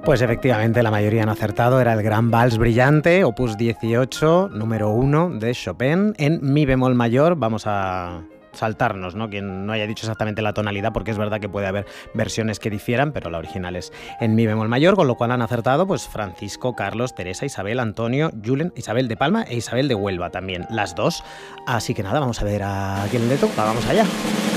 Pues efectivamente, la mayoría han acertado. Era el Gran Vals Brillante, opus 18, número 1 de Chopin, en mi bemol mayor. Vamos a saltarnos, ¿no? Quien no haya dicho exactamente la tonalidad, porque es verdad que puede haber versiones que difieran, pero la original es en mi bemol mayor, con lo cual han acertado pues Francisco, Carlos, Teresa, Isabel, Antonio, Julen, Isabel de Palma e Isabel de Huelva también, las dos. Así que nada, vamos a ver a quién le toca. Vamos allá.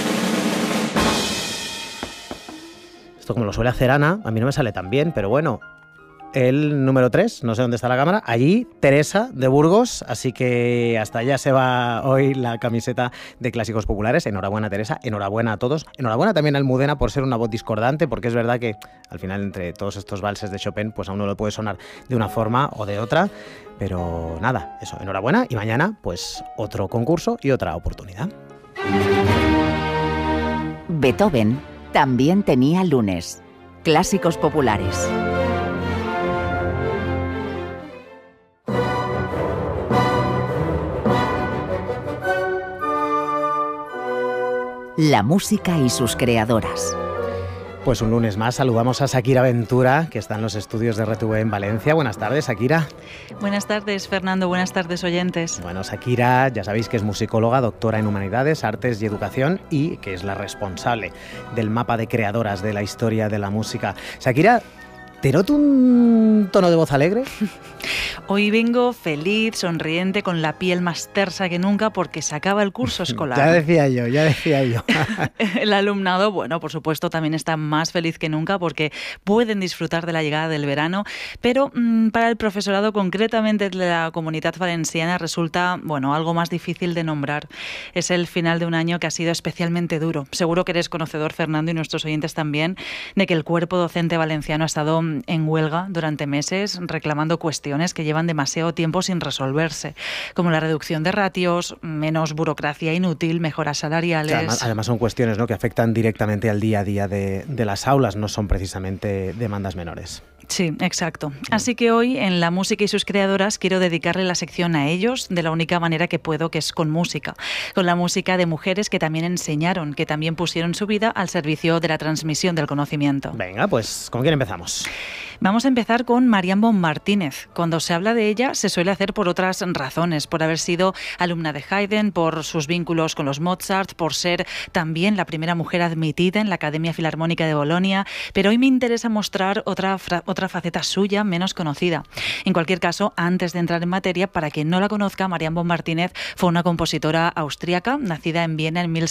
Esto, como lo suele hacer Ana, a mí no me sale tan bien, pero bueno. El número 3, no sé dónde está la cámara, allí Teresa de Burgos, así que hasta allá se va hoy la camiseta de Clásicos Populares. Enhorabuena, Teresa, enhorabuena a todos, enhorabuena también a Almudena por ser una voz discordante, porque es verdad que al final entre todos estos valses de Chopin pues a uno le puede sonar de una forma o de otra, pero nada, eso, enhorabuena, y mañana pues otro concurso y otra oportunidad. Beethoven también tenía lunes. Clásicos Populares. La música y sus creadoras. Pues un lunes más saludamos a Shakira Ventura, que está en los estudios de RTV en Valencia. Buenas tardes, Shakira. Buenas tardes, Fernando. Buenas tardes, oyentes. Bueno, Shakira, ya sabéis que es musicóloga, doctora en Humanidades, Artes y Educación, y que es la responsable del mapa de creadoras de la historia de la música. Shakira, ¿te noto un tono de voz alegre? Hoy vengo feliz, sonriente, con la piel más tersa que nunca porque se acaba el curso escolar. Ya decía yo. El alumnado, bueno, por supuesto, también está más feliz que nunca porque pueden disfrutar de la llegada del verano, pero para el profesorado, concretamente de la Comunitat Valenciana, resulta, bueno, algo más difícil de nombrar. Es el final de un año que ha sido especialmente duro. Seguro que eres conocedor, Fernando, y nuestros oyentes también, de que el cuerpo docente valenciano ha estado en huelga durante meses reclamando cuestiones que llevan demasiado tiempo sin resolverse, como la reducción de ratios, menos burocracia inútil, mejoras salariales. Además son cuestiones, ¿no?, que afectan directamente al día a día de las aulas, no son precisamente demandas menores. Sí, exacto. Así que hoy, en La música y sus creadoras, quiero dedicarle la sección a ellos de la única manera que puedo, que es con música. Con la música de mujeres que también enseñaron, que también pusieron su vida al servicio de la transmisión del conocimiento. Venga, pues, ¿con quién empezamos? Vamos a empezar con Marian Bon Martínez. Cuando se habla de ella, se suele hacer por otras razones, por haber sido alumna de Haydn, por sus vínculos con los Mozart, por ser también la primera mujer admitida en la Academia Filarmónica de Bolonia, pero hoy me interesa mostrar otra faceta suya menos conocida. En cualquier caso, antes de entrar en materia, para quien no la conozca, Marian Bon Martínez fue una compositora austríaca, nacida en Viena en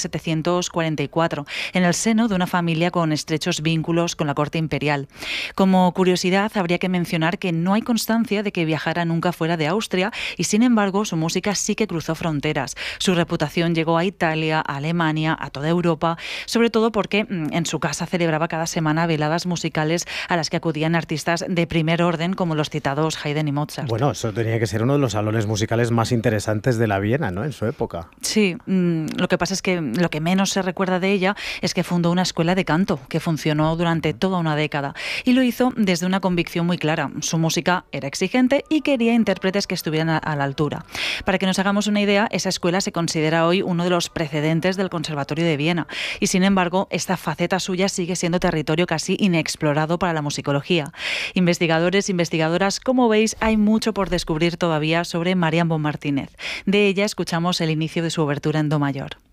1744, en el seno de una familia con estrechos vínculos con la corte imperial. Como curiosidad, habría que mencionar que no hay constancia de que viajara nunca fuera de Austria y, sin embargo, su música sí que cruzó fronteras. Su reputación llegó a Italia, a Alemania, a toda Europa, sobre todo porque en su casa celebraba cada semana veladas musicales a las que acudían artistas de primer orden como los citados Haydn y Mozart. Bueno, eso tenía que ser uno de los salones musicales más interesantes de la Viena, ¿no?, en su época. Sí, lo que pasa es que lo que menos se recuerda de ella es que fundó una escuela de canto que funcionó durante toda una década y lo hizo desde una convicción muy clara. Su música era exigente y quería intérpretes que estuvieran a la altura. Para que nos hagamos una idea, esa escuela se considera hoy uno de los precedentes del Conservatorio de Viena y, sin embargo, esta faceta suya sigue siendo territorio casi inexplorado para la musicología. Investigadores, investigadoras, como veis, hay mucho por descubrir todavía sobre Marian Bon Martínez. De ella escuchamos el inicio de su obertura en do mayor.